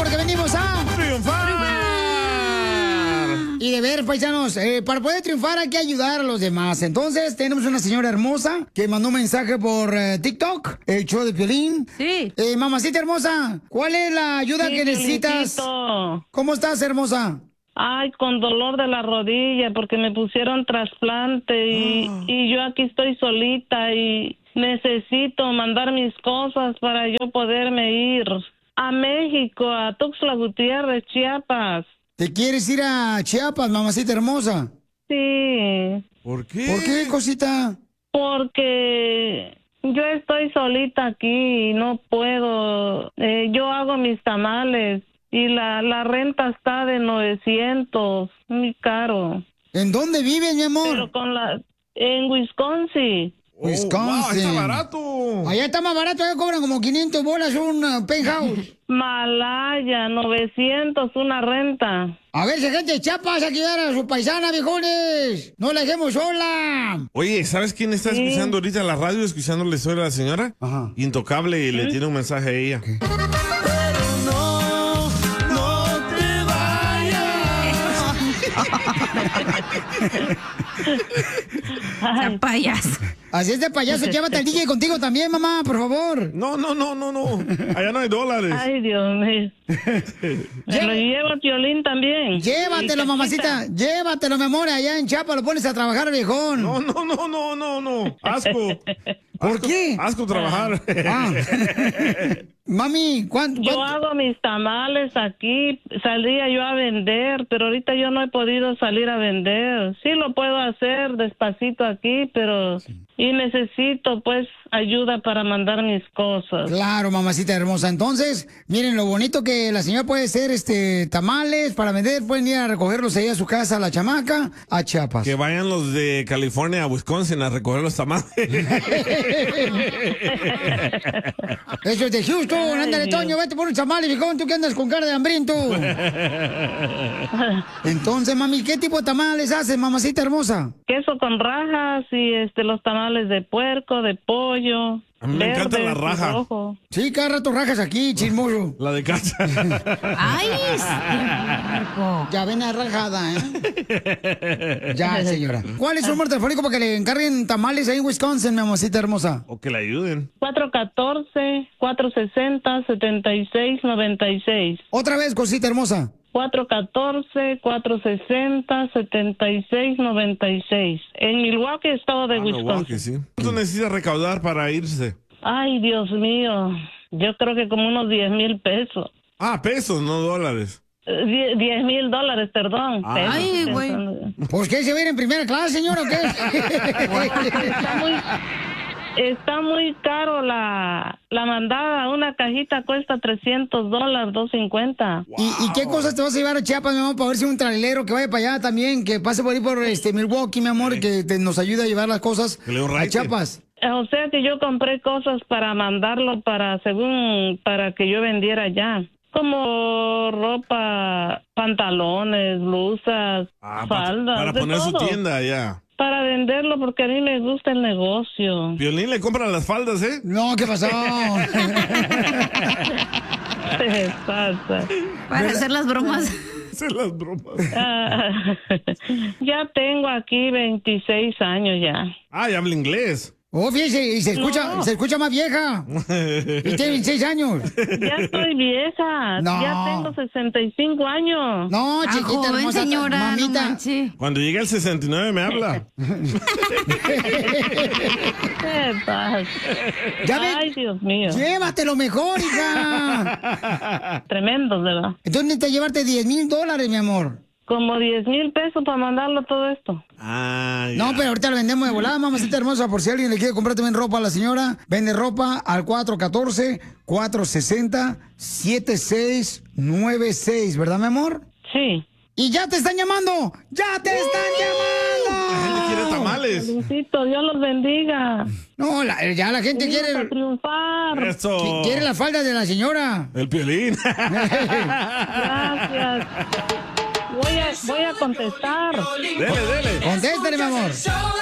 porque venimos a triunfar. Y de ver, paisanos, para poder triunfar hay que ayudar a los demás. Entonces, tenemos una señora hermosa que mandó un mensaje por TikTok, el show de Piolín. Sí. Mamacita hermosa, ¿cuál es la ayuda que necesitas? Felicito. ¿Cómo estás, hermosa? Ay, con dolor de la rodilla porque me pusieron trasplante y yo aquí estoy solita y necesito mandar mis cosas para yo poderme ir a México, a Tuxtla Gutiérrez, Chiapas. ¿Te quieres ir a Chiapas, mamacita hermosa? Sí. ¿Por qué? ¿Por qué, cosita? Porque yo estoy solita aquí y no puedo. Yo hago mis tamales y la renta está de 900, muy caro. ¿En dónde vives, mi amor? Pero en Wisconsin. Wisconsin. Wow, está barato. Allá está más barato, allá cobran como 500 bolas un penthouse. Malaya, 900 una renta. A ver, si gente de Chiapas a quedar a su paisana, viejones. No la dejemos sola. Oye, ¿sabes quién está escuchando ahorita la radio, escuchando la historia de la señora? Ajá. Intocable, y le tiene un mensaje a ella. ¿Qué? Ay, payaso. Así es de payaso, llévate al DJ contigo también, mamá, por favor. No. Allá no hay dólares. Ay, Dios mío. Me lo llevo a Piolín también. Llévatelo, mamacita. Llévatelo, mi amor. Allá en Chiapas lo pones a trabajar, viejón. No. Asco. ¿Por qué? Asco trabajar. Mami, ¿cuánto? Yo hago mis tamales aquí, salía yo a vender, pero ahorita yo no he podido salir a vender. Sí lo puedo hacer despacito aquí, pero... Y necesito, pues, ayuda para mandar mis cosas. Claro, mamacita hermosa. Entonces, miren lo bonito que la señora puede hacer, tamales para vender. Pueden ir a recogerlos ahí a su casa, a la chamaca, a Chiapas. Que vayan los de California a Wisconsin a recoger los tamales. Eso es de Houston. Ándale, Toño, vete por un tamales, viejón. Tú que andas con cara de hambriento. Entonces, mami, ¿qué tipo de tamales haces, mamacita hermosa? Queso con rajas y los tamales de puerco, de pollo. A mí me encanta la raja. Rojo. Sí, cada rato rajas aquí, chismoso. La de casa. Ay, Marco. Ya ven a rajada, ¿eh? Ya, señora. ¿Cuál es su número telefónico para que le encarguen tamales ahí en Wisconsin, mi amorcita hermosa? O que le ayuden. 414-460-7696. Otra vez, cosita hermosa. 414-460-7696. En Milwaukee, estado de Wisconsin. Milwaukee, sí. ¿Cuánto necesita recaudar para irse? Ay, Dios mío. Yo creo que como unos 10,000 pesos. Pesos, no dólares. $10,000, perdón. Ay, güey. ¿Pues qué, se va a ir en primera clase, señora, o qué? Está muy caro la mandada. Una cajita cuesta $300, $250. Wow. ¿Y qué cosas te vas a llevar a Chiapas, mi amor, para ver si un trailero que vaya para allá también, que pase por ahí por Milwaukee, mi amor, que nos ayude a llevar las cosas a Chiapas? O sea que yo compré cosas para mandarlo para que yo vendiera allá. Como ropa, pantalones, blusas, faldas. Para poner todo. su tienda allá. Para venderlo porque a mí me gusta el negocio. Piolín le compra las faldas, ¿eh? No, ¿qué pasó? ¿Qué pasa? Para hacer las bromas. Hacer las bromas. Ya tengo aquí 26 años ya. Ya habla inglés. Oh, fíjese, y se escucha más vieja. Y tiene 26 años. Ya estoy vieja. No. Ya tengo 65 años. No, chiquita joven, hermosa, señora, mamita. no Cuando llegue el 69 me habla. ¿Qué pasa? Ay, Dios mío. Llévatelo mejor, hija. Tremendo, ¿verdad? Entonces necesitas llevarte $10,000, mi amor. Como 10,000 pesos para mandarlo todo esto. No, pero ahorita lo vendemos de volada, mamacita hermosa, por si alguien le quiere comprar también ropa a la señora. Vende ropa al 414-460-7696, ¿verdad, mi amor? Sí. ¡Y ya te están llamando! ¡Ya te están llamando! La gente quiere tamales. Felicito, Dios los bendiga. No, ya la gente Venimos quiere... a triunfar. Eso. Quiere la falda de la señora. El Piolín. Gracias. Voy a contestar. Dele. Contéstale, mi amor.